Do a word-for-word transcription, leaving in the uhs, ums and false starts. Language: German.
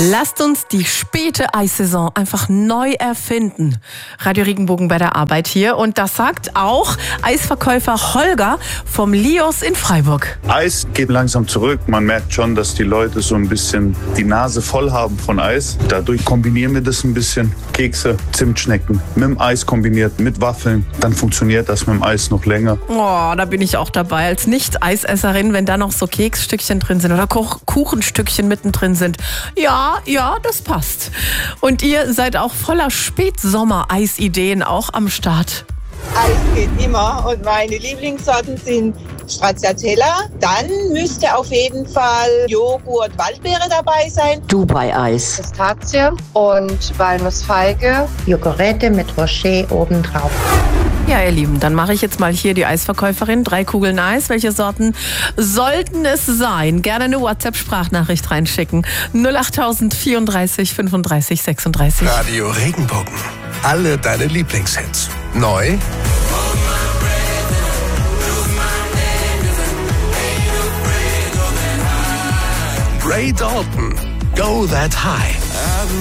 Lasst uns die späte Eissaison einfach neu erfinden. Radio Regenbogen bei der Arbeit hier. Und das sagt auch Eisverkäufer Holger vom Lios in Freiburg. Eis geht langsam zurück. Man merkt schon, dass die Leute so ein bisschen die Nase voll haben von Eis. Dadurch kombinieren wir das ein bisschen. Kekse, Zimtschnecken mit dem Eis kombiniert, mit Waffeln. Dann funktioniert das mit dem Eis noch länger. Oh, da bin ich auch dabei. Als Nicht-Eisesserin, wenn da noch so Keksstückchen drin sind oder Kuchenstückchen mittendrin sind. Ja, ja, das passt. Und ihr seid auch voller Spätsommer-Eisideen auch am Start. Eis geht immer und meine Lieblingssorten sind Stracciatella. Dann müsste auf jeden Fall Joghurt, Waldbeere dabei sein. Dubai-Eis. Pistazie und Walnussfeige. Joghurette mit Rocher obendrauf. Ja, ihr Lieben, dann mache ich jetzt mal hier die Eisverkäuferin. Drei Kugeln Eis. Welche Sorten sollten es sein? Gerne eine WhatsApp-Sprachnachricht reinschicken. null acht vierunddreißig fünfunddreißig sechsunddreißig. Radio Regenbogen. Alle deine Lieblingshits. Neu Ray Dalton. Go That High.